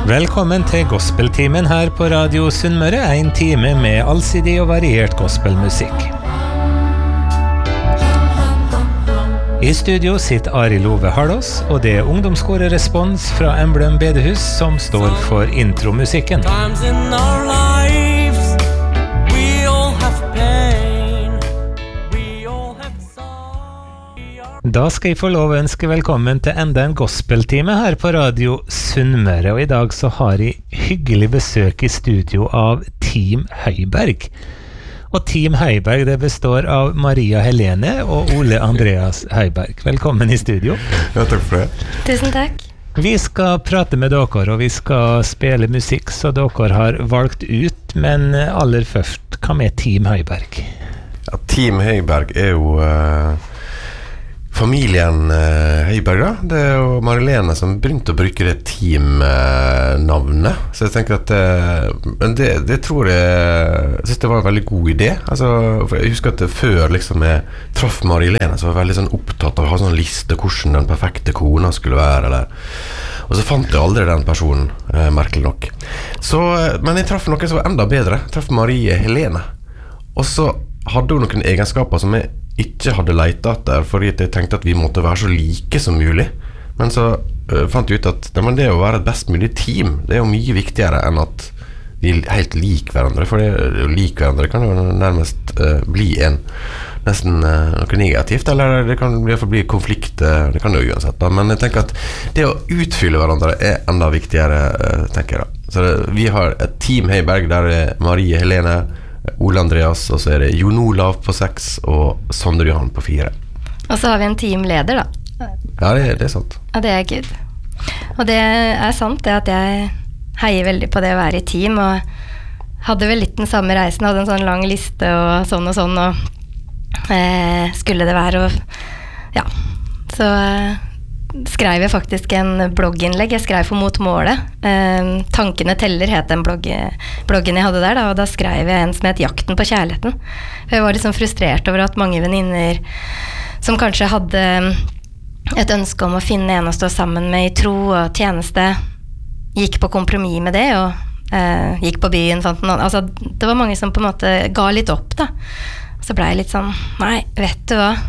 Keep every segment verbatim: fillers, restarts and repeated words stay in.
Velkommen til Gospeltimen her på Radio Sunnmøre, en time med allsidig og variert gospelmusikk. I studio sitter Arild Ove Hardås, og det er ungdomskåret Respons fra Emblem Bedehus som står for intromusikken. Da skal jeg få lov å ønske velkommen til enda en gospeltime her på Radio Sunnmøre, og i dag så har jeg hyggelig besøk i studio av Team Høiberg. Og Team Høiberg det består av Maria Helene og Ole Andreas Høiberg. Velkommen i studio. Ja, takk for det. Tusen takk. Vi skal prate med dere, og vi skal spille musikk så dere har valgt ut, men aller først, hva med Team Høiberg? Ja, Team Høiberg er jo... Uh Familien eh, Høiberg da, det er jo Marilene som begynte å bruke det team-navnet, eh, så jeg tenker at det, men det, det tror jeg, jeg synes det var en veldig god idé. Altså, for jeg husker at det, før liksom jeg traff Marilene, så var jeg veldig sånn opptatt av å ha sånn liste hvordan den perfekte kona skulle være, eller, og så fant jeg aldri den personen, eh, merkelig nok. Så, men jeg traff noen som var enda bedre, jeg traff Marie Helene, og så hadde hun noen egenskaper som jeg ikke hadde leitet der, fordi jeg tenkte at vi måtte være så like som mulig. Men så uh, fant jeg ut at ja, men det å være et best mulig team, det er jo mye viktigere enn at vi er helt lik hverandre, for det å like hverandre kan jo nærmest uh, bli en nesten uh, noe negativt, eller det kan i hvert fall bli konflikt, uh, det kan det jo uansett da. Men jeg tenker at det å utfylle hverandre er enda viktigere, uh, tenker jeg da. Så det, vi har et Team Høiberg, der er Marie Helene, Ole Andreas, og så er det Jon Olav på seks og Sondre Johan på fire. Og så har vi en teamleder da. Ja, det, det er sant. Og det er Gud. Og det er sant det at jeg heier veldig på det å være i team, og hadde vel litt den samme reisen, hadde en sånn lang liste og sånn og sånn, og eh, skulle det være, og ja, så eh, skrev jeg faktisk en blogginnlegg. Jeg skrev for Mot Målet. Eh, Tankene teller het den blogg, bloggen jeg hadde der, da, og da skrev jeg en som het Jakten på kjærligheten. Jeg var litt sånn frustrert over at mange venninner som kanskje hadde et ønske om å finne en å stå sammen med i tro og tjeneste, gikk på kompromiss med det, og eh, gikk på byen, fant noen. Altså, det var mange som på en måte ga litt opp, da. Så ble jeg litt sånn, nei, vet du hva?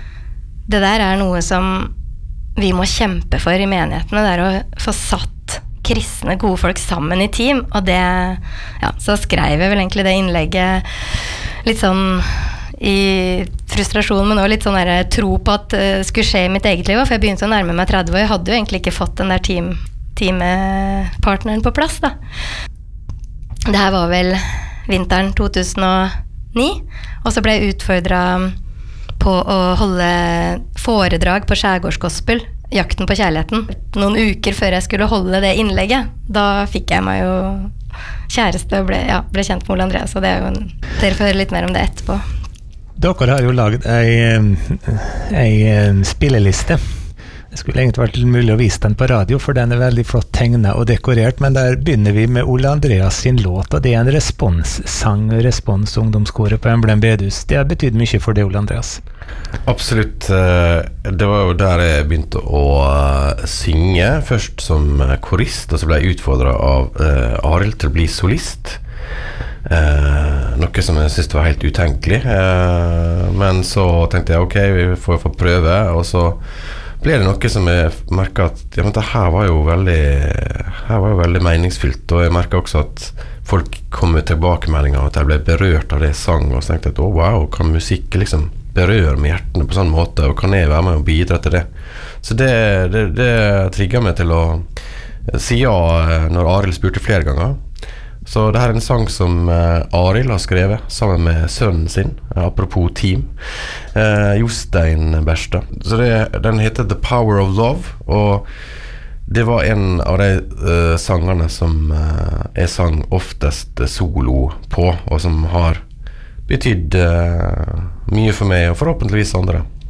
Det der er noe som vi må kjempe for i menighetene, det er å få satt kristne, gode folk sammen i team, og det, ja, så skrev jeg vel egentlig det innlegget litt sånn i frustrasjon, men også litt sånn der tro på at det skulle skje i mitt eget liv, for jeg begynte å nærme meg tretti, og jeg hadde jo egentlig ikke fått den der team, teampartneren på plass da. Det her var vel vinteren to tusen og ni, og så ble jeg utfordret på å holde foredrag på Skjærgårdsgospel, Jakten på kjærligheten, noen uker før jeg skulle holde det innlegget. Da fikk jeg meg jo kjæreste og ble, ja, ble kjent med Ole Andreas, og det er jo en, dere får høre litt mer om det etterpå. Dere har jo laget ei, ei spilleliste. Det skulle egentlig vært mulig å vise den på radio, for den er veldig flott tegnet og dekorert, men der begynner vi med Ole Andreas sin låt, og det er en responssang, respons ungdomskoret på Emblem Bedehus. Det har betydd mye for det, Ole Andreas. Absolutt. Det var jo der jeg begynte å synge, først som korist, og så ble jeg utfordret av Arild til å bli solist. Noe som jeg synes var helt utenkelig. Men så tenkte jeg, ok, vi får få prøve, og så ble det noe som jeg merket at ja, men det her var jo veldig her var jo veldig meningsfylt, og jeg merket også at folk kom med tilbakemeldinger og at jeg ble berørt av det jeg sang, og så tenkte jeg at, oh, wow, kan musikk liksom berøre med hjertene på sånn måte, og kan jeg være med og bidra til det? Så det, det, det trigget meg til å si ja når Arild spurte flere ganger. Så det her er en sang som uh, Arild har skrevet sammen med sønnen sin, uh, apropos team, uh, Jostein Berstad. Så det, den heter The Power of Love, og det var en av de uh, sangene som uh, jeg sang oftest solo på, og som har betydd uh, mye for meg, og forhåpentligvis andre.